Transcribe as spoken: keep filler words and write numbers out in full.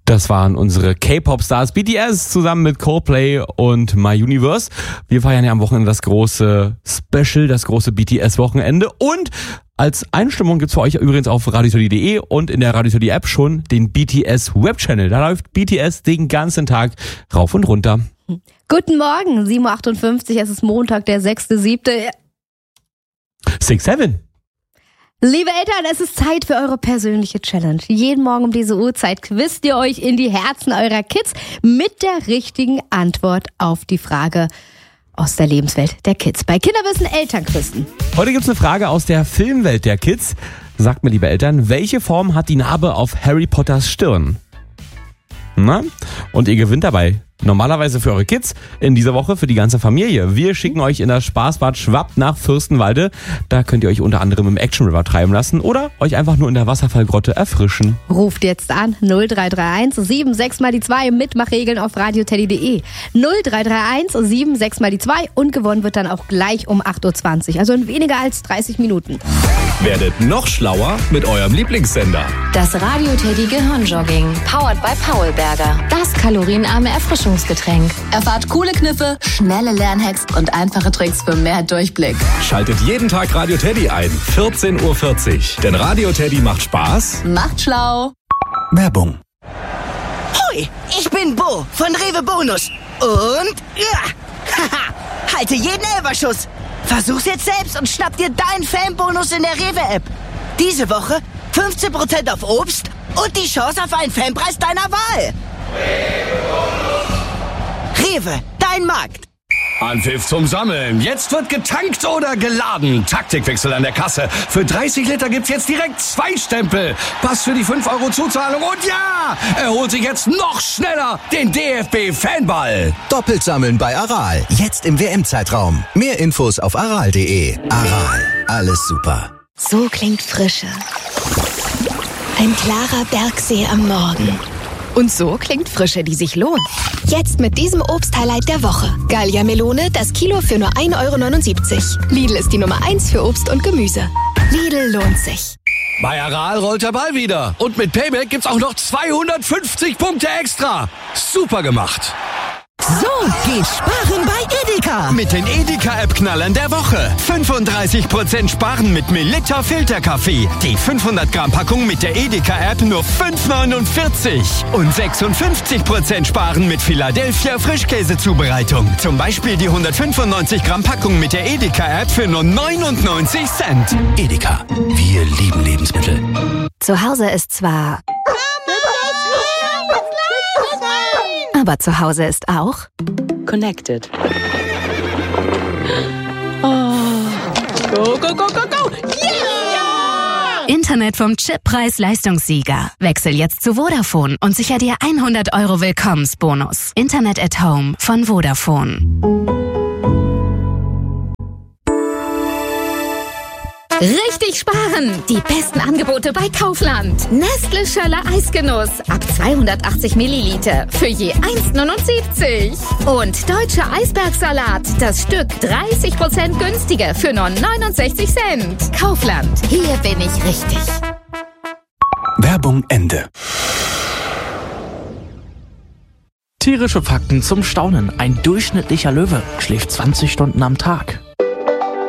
Das waren unsere K-Pop-Stars B T S zusammen mit Coldplay und My Universe. Wir feiern ja am Wochenende das große Special, das große B T S-Wochenende. Und als Einstimmung gibt's für euch übrigens auf radiotoddy punkt de und in der Radiotoddy-App schon den B T S-Webchannel. Da läuft B T S den ganzen Tag rauf und runter. Guten Morgen, sieben Uhr achtundfünfzig, es ist Montag, der sechster siebter six seven. Liebe Eltern, es ist Zeit für eure persönliche Challenge. Jeden Morgen um diese Uhrzeit quizt ihr euch in die Herzen eurer Kids mit der richtigen Antwort auf die Frage aus der Lebenswelt der Kids. Bei Kinderwissen Elternquizzen. Heute gibt's eine Frage aus der Filmwelt der Kids. Sagt mir, liebe Eltern, welche Form hat die Narbe auf Harry Potters Stirn? Na? Und ihr gewinnt dabei normalerweise für eure Kids, in dieser Woche für die ganze Familie. Wir schicken euch in das Spaßbad Schwapp nach Fürstenwalde. Da könnt ihr euch unter anderem im Action River treiben lassen oder euch einfach nur in der Wasserfallgrotte erfrischen. Ruft jetzt an null drei drei eins sieben sechs mal die zwei, Mitmachregeln auf radioteddy punkt de. null drei drei eins sieben sechs mal die zwei und gewonnen wird dann auch gleich um acht Uhr zwanzig, also in weniger als dreißig Minuten. Werdet noch schlauer mit eurem Lieblingssender. Das Radio-Teddy Gehirnjogging, powered by Paulberger. Das kalorienarme Erfrischungsgetränk. Erfahrt coole Kniffe, schnelle Lernhacks und einfache Tricks für mehr Durchblick. Schaltet jeden Tag Radio Teddy ein, vierzehn Uhr vierzig. Denn Radio Teddy macht Spaß. Macht schlau. Werbung. Hoi, ich bin Bo von Rewe Bonus. Und ja, haha, halte jeden Elberschuss. Versuch's jetzt selbst und schnapp dir deinen Fanbonus in der Rewe-App. Diese Woche fünfzehn Prozent auf Obst und die Chance auf einen Fanpreis deiner Wahl. Rewe, dein Markt. Anpfiff zum Sammeln. Jetzt wird getankt oder geladen. Taktikwechsel an der Kasse. Für dreißig Liter gibt's jetzt direkt zwei Stempel. Pass für die fünf Euro Zuzahlung. Und ja, er holt sich jetzt noch schneller den D F B-Fanball. Doppelt sammeln bei Aral. Jetzt im W M-Zeitraum. Mehr Infos auf aral punkt de. Aral. Alles super. So klingt Frische. Ein klarer Bergsee am Morgen. Und so klingt Frische, die sich lohnt. Jetzt mit diesem Obst-Highlight der Woche. Gallia Melone, das Kilo für nur ein Euro neunundsiebzig. Lidl ist die Nummer eins für Obst und Gemüse. Lidl lohnt sich. Bei Aral rollt der Ball wieder. Und mit Payback gibt's auch noch zweihundertfünfzig Punkte extra. Super gemacht. So geht Sparen bei Edeka. Mit den Edeka-App-Knallern der Woche. fünfunddreißig Prozent Sparen mit Melitta Filterkaffee. Die fünfhundert Gramm Packung mit der Edeka-App nur fünf neunundvierzig. Und sechsundfünfzig Prozent Sparen mit Philadelphia Frischkäsezubereitung. Zum Beispiel die hundertfünfundneunzig Gramm Packung mit der Edeka-App für nur neunundneunzig Cent. Edeka. Wir lieben Lebensmittel. Zu Hause ist zwar... Aber zu Hause ist auch Connected. Oh. Go, go, go, go, go! Yeah! Internet vom Chip Preis-Leistungssieger. Wechsel jetzt zu Vodafone und sicher dir hundert Euro Willkommensbonus. Internet at Home von Vodafone. Richtig sparen! Die besten Angebote bei Kaufland. Nestle Schöller Eisgenuss ab zweihundertachtzig Milliliter für je eins neunundsiebzig. Und Deutscher Eisbergsalat, das Stück dreißig Prozent günstiger für nur neunundsechzig Cent. Kaufland, hier bin ich richtig. Werbung Ende. Tierische Fakten zum Staunen. Ein durchschnittlicher Löwe schläft zwanzig Stunden am Tag.